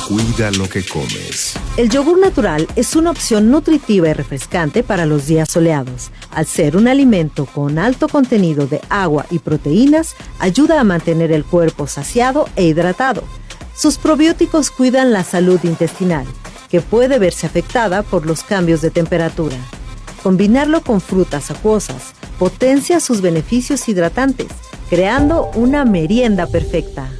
Cuida lo que comes. El yogur natural es una opción nutritiva y refrescante para los días soleados. Al ser un alimento con alto contenido de agua y proteínas, ayuda a mantener el cuerpo saciado e hidratado. Sus probióticos cuidan la salud intestinal, que puede verse afectada por los cambios de temperatura. Combinarlo con frutas acuosas potencia sus beneficios hidratantes, creando una merienda perfecta.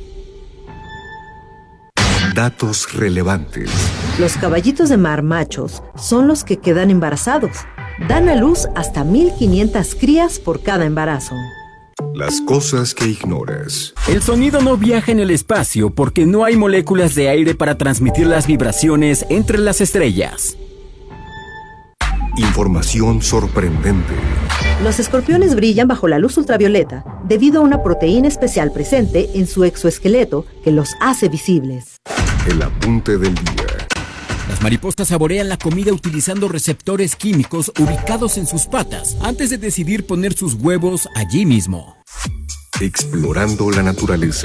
Datos relevantes. Los caballitos de mar machos son los que quedan embarazados. Dan a luz hasta 1,500 crías por cada embarazo. Las cosas que ignoras. El sonido no viaja en el espacio porque no hay moléculas de aire para transmitir las vibraciones entre las estrellas. Información sorprendente. Los escorpiones brillan bajo la luz ultravioleta debido a una proteína especial presente en su exoesqueleto que los hace visibles. El apunte del día. Las mariposas saborean la comida utilizando receptores químicos ubicados en sus patas antes de decidir poner sus huevos allí mismo. Explorando la naturaleza.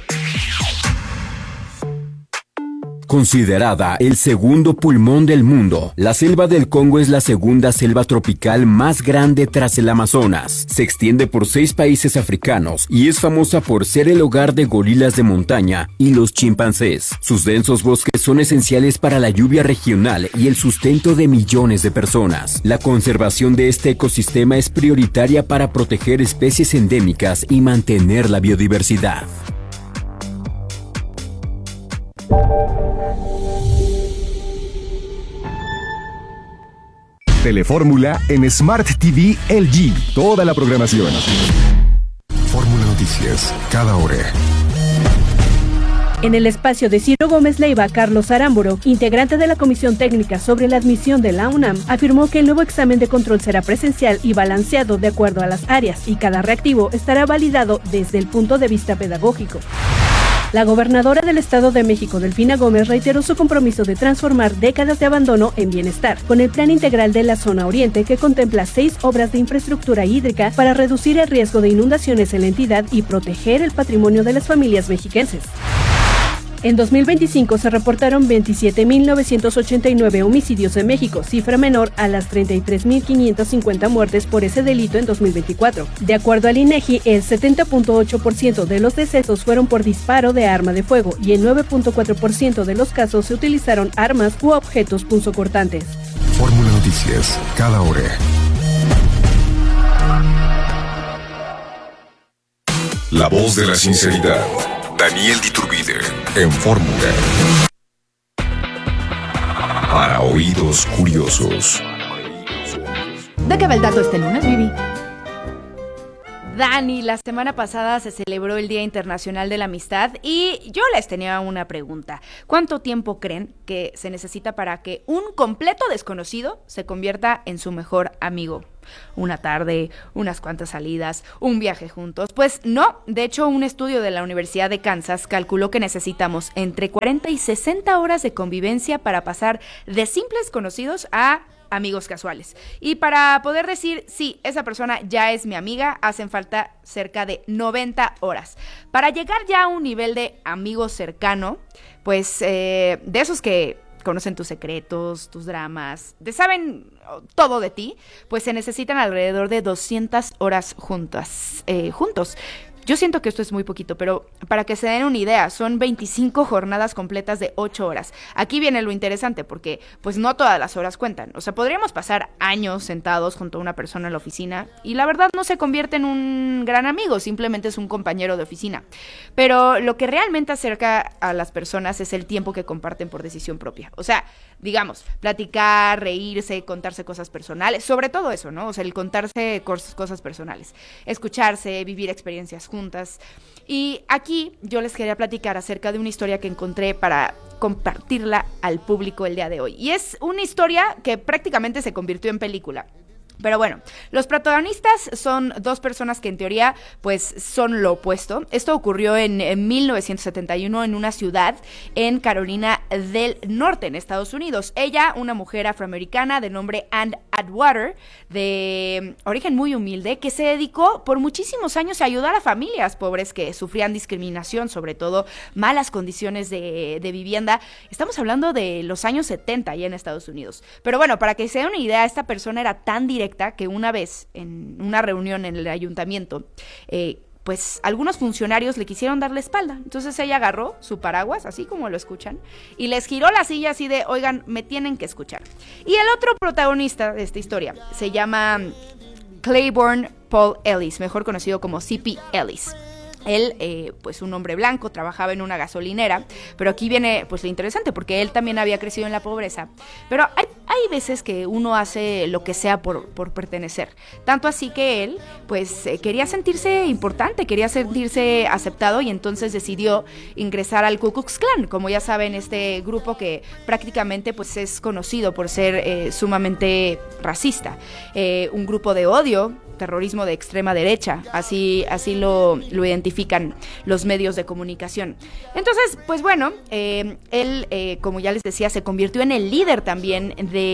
Considerada el segundo pulmón del mundo, la selva del Congo es la segunda selva tropical más grande tras el Amazonas. Se extiende por 6 países africanos y es famosa por ser el hogar de gorilas de montaña y los chimpancés. Sus densos bosques son esenciales para la lluvia regional y el sustento de millones de personas. La conservación de este ecosistema es prioritaria para proteger especies endémicas y mantener la biodiversidad. Telefórmula en Smart TV LG. Toda la programación. Fórmula Noticias, cada hora. En el espacio de Ciro Gómez Leiva, Carlos Aramburu, integrante de la Comisión Técnica sobre la Admisión de la UNAM, afirmó que el nuevo examen de control será presencial y balanceado de acuerdo a las áreas y cada reactivo estará validado desde el punto de vista pedagógico. La gobernadora del Estado de México, Delfina Gómez, reiteró su compromiso de transformar décadas de abandono en bienestar, con el Plan Integral de la Zona Oriente que contempla 6 obras de infraestructura hídrica para reducir el riesgo de inundaciones en la entidad y proteger el patrimonio de las familias mexiquenses. En 2025 se reportaron 27.989 homicidios en México, cifra menor a las 33.550 muertes por ese delito en 2024. De acuerdo al INEGI, el 70.8% de los decesos fueron por disparo de arma de fuego y en 9.4% de los casos se utilizaron armas u objetos punzocortantes. Fórmula Noticias, cada hora. La voz de la sinceridad. Daniel Diturbide, en Fórmula. Para oídos curiosos. ¿De qué va el dato este lunes, Vivi? Dani, la semana pasada se celebró el Día Internacional de la Amistad y yo les tenía una pregunta. ¿Cuánto tiempo creen que se necesita para que un completo desconocido se convierta en su mejor amigo? ¿Una tarde, unas cuantas salidas, un viaje juntos? Pues no, de hecho un estudio de la Universidad de Kansas calculó que necesitamos entre 40 y 60 horas de convivencia para pasar de simples conocidos a amigos casuales. Y para poder decir, sí, esa persona ya es mi amiga, hacen falta cerca de 90 horas. Para llegar ya a un nivel de amigo cercano, pues de esos que conocen tus secretos, tus dramas, saben todo de ti, pues se necesitan alrededor de 200 horas juntos. Yo siento que esto es muy poquito, pero para que se den una idea, son 25 jornadas completas de 8 horas. Aquí viene lo interesante, porque pues no todas las horas cuentan. O sea, podríamos pasar años sentados junto a una persona en la oficina y la verdad no se convierte en un gran amigo, simplemente es un compañero de oficina. Pero lo que realmente acerca a las personas es el tiempo que comparten por decisión propia. O sea, digamos, platicar, reírse, contarse cosas personales, sobre todo eso, ¿no? O sea, el contarse cosas personales, escucharse, vivir experiencias juntas. Y aquí yo les quería platicar acerca de una historia que encontré para compartirla al público el día de hoy. Y es una historia que prácticamente se convirtió en película. Pero bueno, los protagonistas son dos personas que en teoría pues son lo opuesto. Esto ocurrió en 1971 en una ciudad en Carolina del Norte, en Estados Unidos. Ella, una mujer afroamericana de nombre Ann Atwater, de origen muy humilde, que se dedicó por muchísimos años a ayudar a familias pobres que sufrían discriminación, sobre todo malas condiciones de vivienda. Estamos hablando de los años 70 allá en Estados Unidos. Pero bueno, para que se den una idea, esta persona era tan directa que una vez en una reunión en el ayuntamiento, pues algunos funcionarios le quisieron dar la espalda. Entonces ella agarró su paraguas, así como lo escuchan, y les giró la silla así de, oigan, me tienen que escuchar. Y el otro protagonista de esta historia se llama Claiborne Paul Ellis, mejor conocido como C.P. Ellis. Él, pues un hombre blanco, trabajaba en una gasolinera, pero aquí viene pues lo interesante, porque él también había crecido en la pobreza, pero hay veces que uno hace lo que sea por pertenecer, tanto así que él pues quería sentirse importante, quería sentirse aceptado, y entonces decidió ingresar al Ku Klux Klan, como ya saben, este grupo que prácticamente pues es conocido por ser sumamente racista, un grupo de odio, terrorismo de extrema derecha, así lo identifican los medios de comunicación. Entonces, pues bueno, él, como ya les decía, se convirtió en el líder también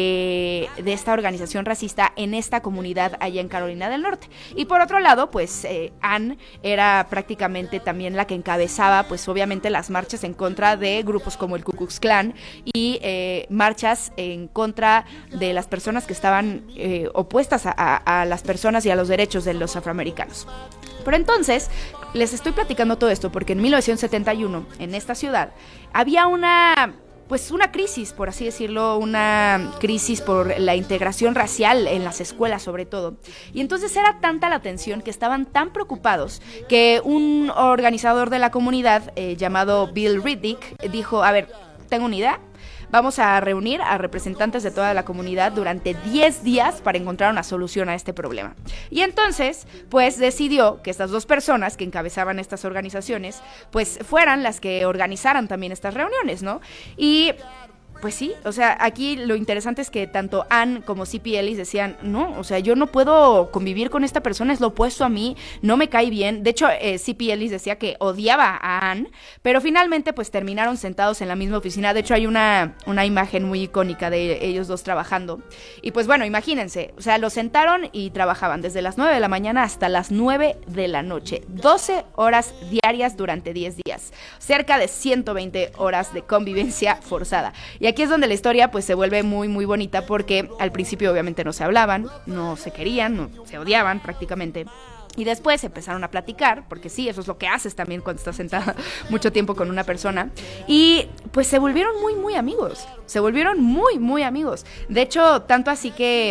de esta organización racista en esta comunidad allá en Carolina del Norte. Y por otro lado, pues Ann era prácticamente también la que encabezaba, pues obviamente, las marchas en contra de grupos como el Ku Klux Klan y marchas en contra de las personas que estaban opuestas a las personas y a los derechos de los afroamericanos. Pero entonces, les estoy platicando todo esto porque en 1971, en esta ciudad, había una crisis, por así decirlo, una crisis por la integración racial en las escuelas sobre todo. Y entonces era tanta la tensión que estaban tan preocupados que un organizador de la comunidad llamado Bill Riddick dijo, a ver, tengo una idea. Vamos a reunir a representantes de toda la comunidad durante 10 días para encontrar una solución a este problema. Y entonces, pues decidió que estas dos personas que encabezaban estas organizaciones, pues fueran las que organizaran también estas reuniones, ¿no? Y pues sí, o sea, aquí lo interesante es que tanto Ann como C.P. Ellis decían, no, o sea, yo no puedo convivir con esta persona, es lo opuesto a mí, no me cae bien. De hecho, C.P. Ellis decía que odiaba a Ann, pero finalmente pues terminaron sentados en la misma oficina. De hecho, hay una imagen muy icónica de ellos dos trabajando. Y pues bueno, imagínense, o sea, los sentaron y trabajaban desde las 9 de la mañana hasta las 9 de la noche. 12 horas diarias durante 10 días. Cerca de 120 horas de convivencia forzada. Y aquí es donde la historia pues se vuelve muy muy bonita, porque al principio obviamente no se hablaban, no se querían, no, se odiaban prácticamente. Y después empezaron a platicar, porque sí, eso es lo que haces también cuando estás sentada mucho tiempo con una persona. Y pues se volvieron muy, muy amigos. Se volvieron muy, muy amigos. De hecho, tanto así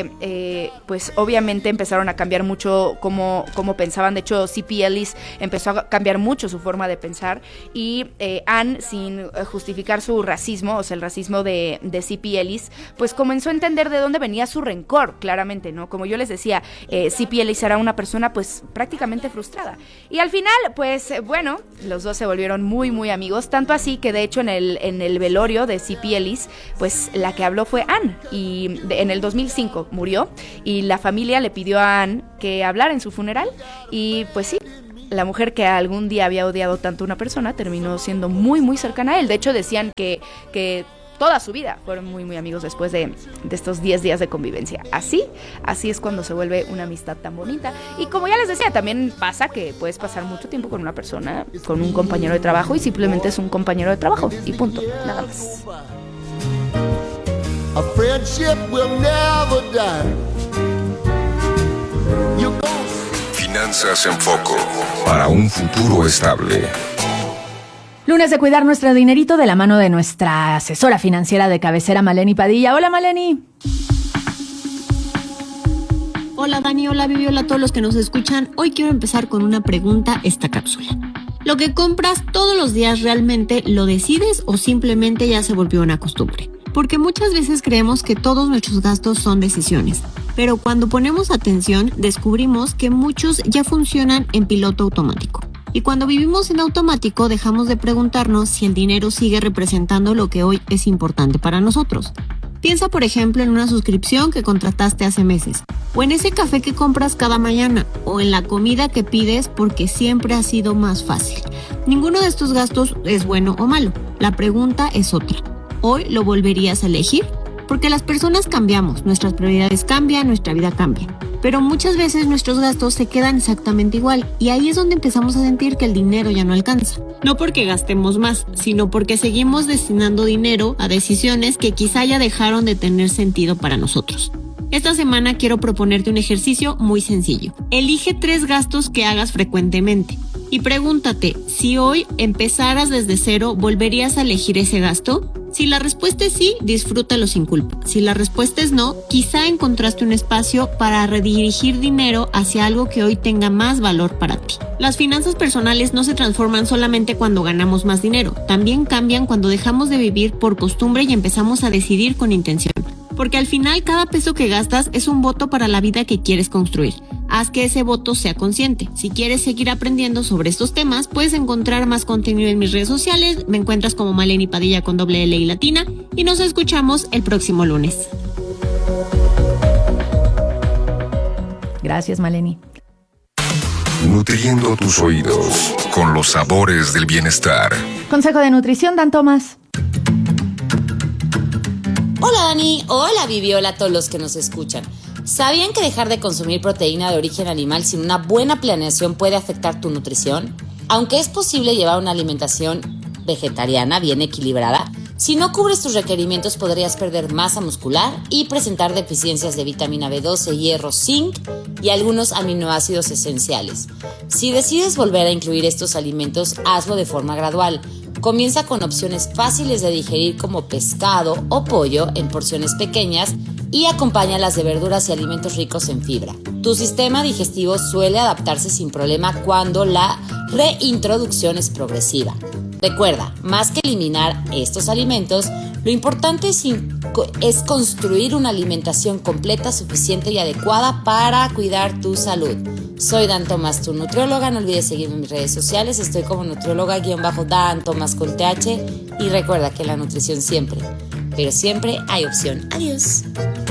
que, pues obviamente empezaron a cambiar mucho cómo pensaban. De hecho, C.P. Ellis empezó a cambiar mucho su forma de pensar. Y Ann, sin justificar su racismo, o sea, el racismo de C.P. Ellis, pues comenzó a entender de dónde venía su rencor, claramente, ¿no? Como yo les decía, C.P. Ellis era una persona, pues, prácticamente frustrada. Y al final, pues bueno, los dos se volvieron muy, muy amigos, tanto así que de hecho en el velorio de C.P. Ellis, pues la que habló fue Ann, y en el 2005 murió, y la familia le pidió a Ann que hablara en su funeral, y pues sí, la mujer que algún día había odiado tanto a una persona terminó siendo muy, muy cercana a él. De hecho, decían que toda su vida fueron muy, muy amigos después de estos 10 días de convivencia. Así es cuando se vuelve una amistad tan bonita. Y como ya les decía, también pasa que puedes pasar mucho tiempo con una persona, con un compañero de trabajo, y simplemente es un compañero de trabajo, y punto, nada más. A friendship will never die. Finanzas en Foco, para un futuro estable. Lunes de cuidar nuestro dinerito de la mano de nuestra asesora financiera de cabecera, Maleni Padilla. Hola, Maleni. Hola, Dani, hola, Vivi, hola a todos los que nos escuchan. Hoy quiero empezar con una pregunta, esta cápsula. ¿Lo que compras todos los días realmente lo decides o simplemente ya se volvió una costumbre? Porque muchas veces creemos que todos nuestros gastos son decisiones, pero cuando ponemos atención descubrimos que muchos ya funcionan en piloto automático. Y cuando vivimos en automático dejamos de preguntarnos si el dinero sigue representando lo que hoy es importante para nosotros. Piensa, por ejemplo, en una suscripción que contrataste hace meses, o en ese café que compras cada mañana, o en la comida que pides porque siempre ha sido más fácil. Ninguno de estos gastos es bueno o malo. La pregunta es otra. hoy lo volverías a elegir? Porque las personas cambiamos, nuestras prioridades cambian, nuestra vida cambia. Pero muchas veces nuestros gastos se quedan exactamente igual y ahí es donde empezamos a sentir que el dinero ya no alcanza. No porque gastemos más, sino porque seguimos destinando dinero a decisiones que quizá ya dejaron de tener sentido para nosotros. Esta semana quiero proponerte un ejercicio muy sencillo. Elige 3 gastos que hagas frecuentemente y pregúntate, si hoy empezaras desde cero, ¿volverías a elegir ese gasto? Si la respuesta es sí, disfrútalo sin culpa. Si la respuesta es no, quizá encontraste un espacio para redirigir dinero hacia algo que hoy tenga más valor para ti. Las finanzas personales no se transforman solamente cuando ganamos más dinero, también cambian cuando dejamos de vivir por costumbre y empezamos a decidir con intención. Porque al final cada peso que gastas es un voto para la vida que quieres construir. Haz que ese voto sea consciente. Si quieres seguir aprendiendo sobre estos temas, puedes encontrar más contenido en mis redes sociales. Me encuentras como Maleni Padilla con doble L y latina. Y nos escuchamos el próximo lunes. Gracias, Maleni. Nutriendo tus oídos con los sabores del bienestar. Consejo de nutrición, Dan Tomás. Hola Dani, hola Vivi, hola a todos los que nos escuchan. ¿Sabían que dejar de consumir proteína de origen animal sin una buena planeación puede afectar tu nutrición? Aunque es posible llevar una alimentación vegetariana bien equilibrada, si no cubres tus requerimientos podrías perder masa muscular y presentar deficiencias de vitamina B12, hierro, zinc y algunos aminoácidos esenciales. Si decides volver a incluir estos alimentos, hazlo de forma gradual. Comienza con opciones fáciles de digerir como pescado o pollo en porciones pequeñas y acompáñalas de verduras y alimentos ricos en fibra. Tu sistema digestivo suele adaptarse sin problema cuando la reintroducción es progresiva. Recuerda, más que eliminar estos alimentos, lo importante es construir una alimentación completa, suficiente y adecuada para cuidar tu salud. Soy Dan Tomás, tu nutrióloga. No olvides seguirme en mis redes sociales. Estoy como nutrióloga-Dan Tomás con TH. Y recuerda que la nutrición siempre, pero siempre hay opción. Adiós.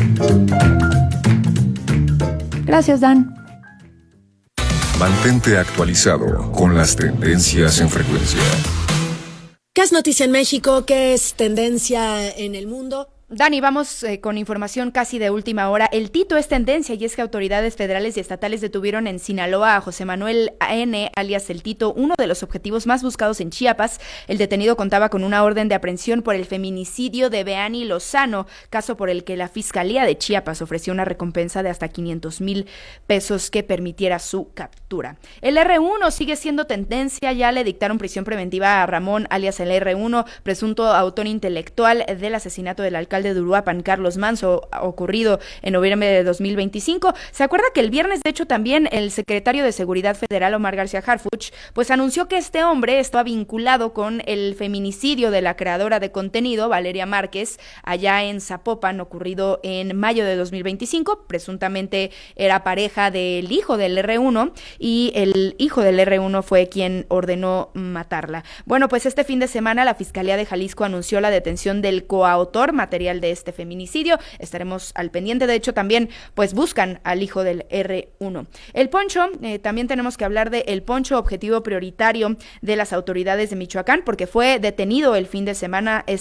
Gracias, Dan. Mantente actualizado con las tendencias en frecuencia. ¿Qué es noticia en México? ¿Qué es tendencia en el mundo? Dani, vamos con información casi de última hora. El Tito es tendencia y es que autoridades federales y estatales detuvieron en Sinaloa a José Manuel N., alias El Tito, uno de los objetivos más buscados en Chiapas. El detenido contaba con una orden de aprehensión por el feminicidio de Beani Lozano, caso por el que la Fiscalía de Chiapas ofreció una recompensa de hasta 500,000 pesos que permitiera su captura. El R1 sigue siendo tendencia, ya le dictaron prisión preventiva a Ramón, alias el R1, presunto autor intelectual del asesinato del alcalde de Uruapan, Carlos Manso, ocurrido en noviembre de 2025. ¿Se acuerda que el viernes, de hecho, también el secretario de Seguridad Federal, Omar García Harfuch, pues anunció que este hombre estaba vinculado con el feminicidio de la creadora de contenido, Valeria Márquez, allá en Zapopan, ocurrido en mayo de 2025? Presuntamente era pareja del hijo del R1 y el hijo del R1 fue quien ordenó matarla. Bueno, pues este fin de semana la Fiscalía de Jalisco anunció la detención del coautor material de este feminicidio. Estaremos al pendiente. De hecho, también pues buscan al hijo del R1. El poncho, también tenemos que hablar de el poncho, objetivo prioritario de las autoridades de Michoacán, porque fue detenido el fin de semana